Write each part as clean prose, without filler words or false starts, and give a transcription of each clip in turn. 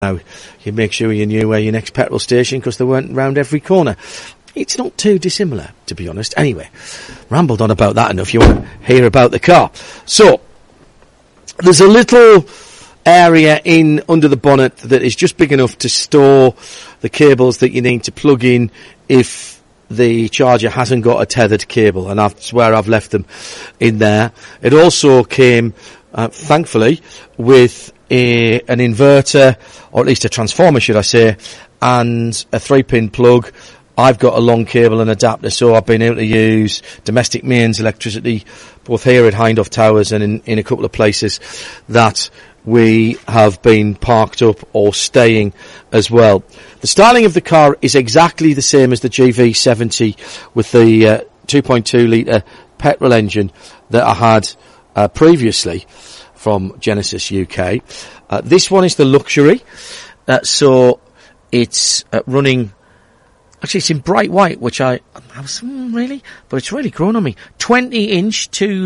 Now, you make sure you knew where your next petrol station, because they weren't round every corner. It's not too dissimilar, to be honest. Anyway, rambled on about that enough. You want to hear about the car. So, there's a little area in under the bonnet that is just big enough to store the cables that you need to plug in if the charger hasn't got a tethered cable, and that's where I've left them in there. It also came, thankfully, with an inverter, or at least a transformer, should I say, and a 3-pin plug. I've got a long cable and adapter, so I've been able to use domestic mains electricity, both here at Hindhaugh Towers and in a couple of places that we have been parked up or staying as well. The styling of the car is exactly the same as the GV70 with the 2.2 litre petrol engine that I had previously from Genesis UK. This one is the luxury, so it's running. Actually, it's in bright white, which I was, really? But it's really grown on me. 20-inch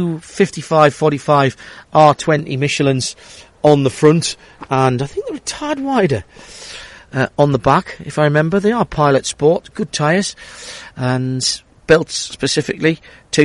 255/45 R20 Michelins on the front, and I think they're a tad wider on the back, if I remember. They are Pilot Sport, good tyres, and built specifically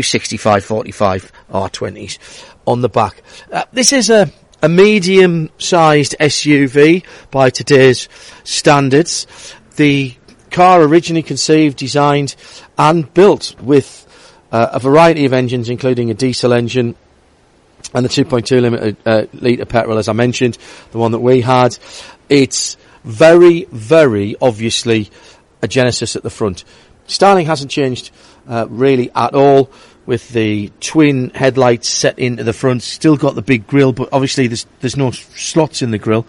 265/45 R20s on the back. This is a medium-sized SUV by today's standards. The car originally conceived, designed and built with a variety of engines, including a diesel engine and the 2.2 litre petrol, as I mentioned, the one that we had. It's very, very obviously a Genesis at the front. Styling hasn't changed really at all, with the twin headlights set into the front. Still got the big grille, but obviously there's no slots in the grille.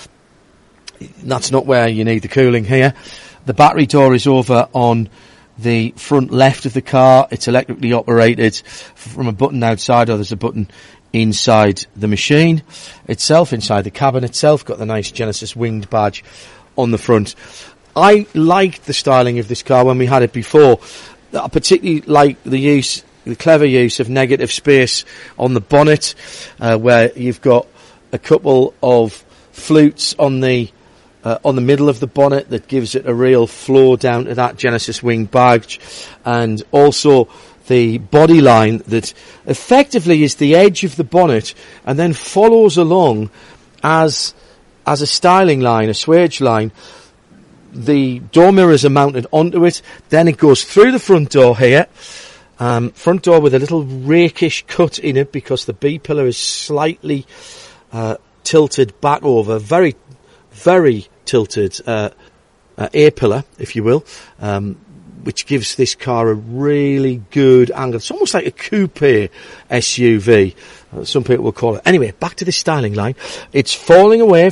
That's not where you need the cooling here. The battery door is over on the front left of the car. It's electrically operated from a button outside, or there's a button inside the machine itself, inside the cabin itself. Got the nice Genesis winged badge on the front. I liked the styling of this car when we had it before. I particularly like the clever use of negative space on the bonnet, where you've got a couple of flutes on the middle of the bonnet that gives it a real flow down to that Genesis wing badge, and also the body line that effectively is the edge of the bonnet and then follows along as a styling line, a swage line. The door mirrors are mounted onto it, then it goes through the front door here, front door with a little rakish cut in it because the B-pillar is slightly tilted back over, very, very tilted A-pillar, if you will, which gives this car a really good angle. It's almost like a coupe SUV, some people will call it. Anyway, back to this styling line. It's falling away,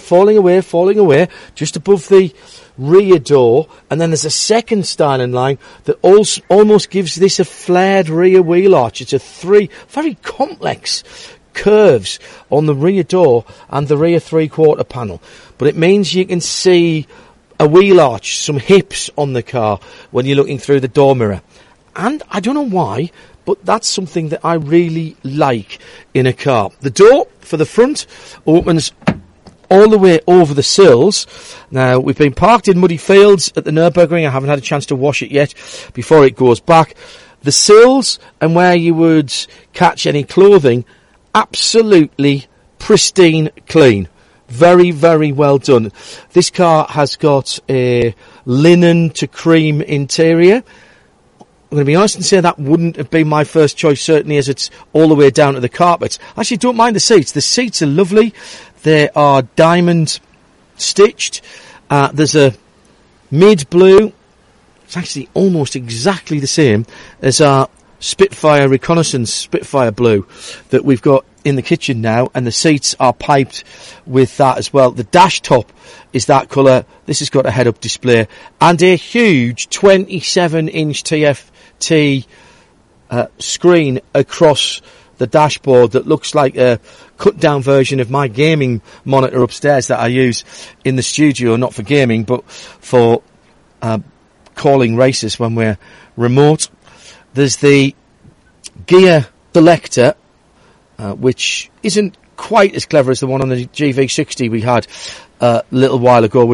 just above the rear door, and then there's a second styling line that also almost gives this a flared rear wheel arch. It's a three very complex curves on the rear door and the rear three-quarter panel, but it means you can see a wheel arch, some hips on the car when you're looking through the door mirror. And I don't know why, but that's something that I really like in a car. The door for the front opens all the way over the sills. Now, we've been parked in muddy fields at the Nürburgring. I haven't had a chance to wash it yet before it goes back. The sills and where you would catch any clothing, absolutely pristine clean. Very, very well done. This car has got a linen to cream interior. I'm going to be honest and say that wouldn't have been my first choice, certainly, as it's all the way down to the carpets. Actually, don't mind the seats. The seats are lovely. They are diamond stitched. There's a mid blue. It's actually almost exactly the same as our Spitfire Reconnaissance Spitfire blue that we've got in the kitchen now, and the seats are piped with that as well. The dash top is that colour. This has got a head-up display and a huge 27-inch TFT screen across the dashboard that looks like a cut-down version of my gaming monitor upstairs that I use in the studio, not for gaming, but for calling races when we're remote. There's the gear selector, which isn't quite as clever as the one on the GV60 we had a little while ago,